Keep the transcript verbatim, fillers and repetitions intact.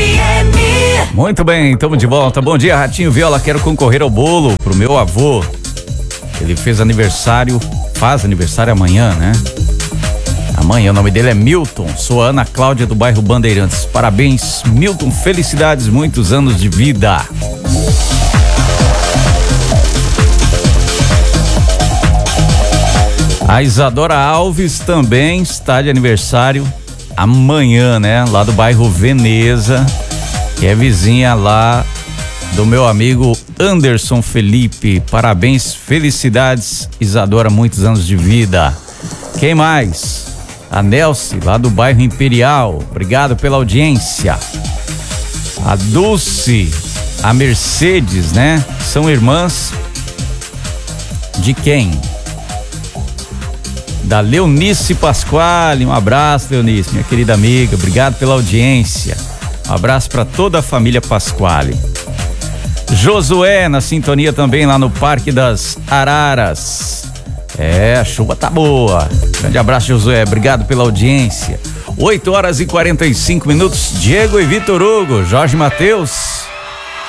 M. Muito bem, estamos de volta. Bom dia, Ratinho Viola. Quero concorrer ao bolo pro meu avô. Ele fez aniversário, faz aniversário amanhã, né? Amanhã, o nome dele é Milton. Sou a Ana Cláudia do bairro Bandeirantes. Parabéns, Milton. Felicidades, muitos anos de vida. A Isadora Alves também está de aniversário amanhã, né? Lá do bairro Veneza, que é vizinha lá do meu amigo Anderson Felipe. Parabéns, felicidades, Isadora, muitos anos de vida. Quem mais? A Nelce, lá do bairro Imperial. Obrigado pela audiência. A Dulce, a Mercedes, né? São irmãs de quem? Da Leonice Pasquale. Um abraço, Leonice, minha querida amiga. Obrigado pela audiência. Um abraço para toda a família Pasquale. Josué na sintonia também lá no Parque das Araras. É, a chuva tá boa. Grande abraço, Josué. Obrigado pela audiência. oito horas e quarenta e cinco minutos. Diego e Vitor Hugo, Jorge Mateus.